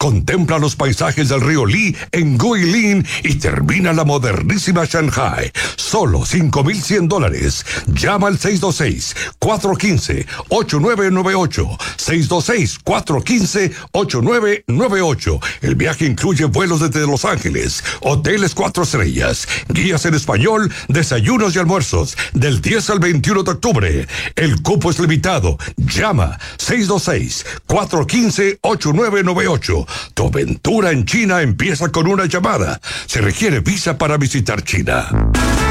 contempla los paisajes del río Lee en Guilin y termina la modernísima Shanghai. Solo $5,100. Llama al 626-415-8998. 626-415-8998. El viaje incluye vuelos desde Los Ángeles, hoteles 4 estrellas, guías en español, desayunos y almuerzos, del 10 al 21 de octubre. El cupo es limitado. Llama 626-415-8998. Tu aventura en China empieza con una llamada. Se requiere visa para visitar China.